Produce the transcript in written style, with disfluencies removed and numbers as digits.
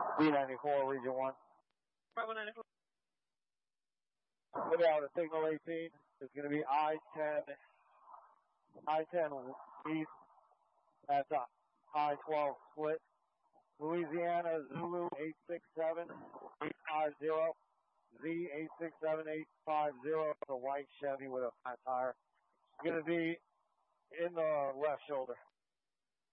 B94, Region 1. Bravo 94. Put out a signal 18. It's going to be I-10 east. That's a I-12 split. Louisiana Zulu 867-850. Z867-850. It's a white Chevy with a flat tire. It's going to be in the left shoulder.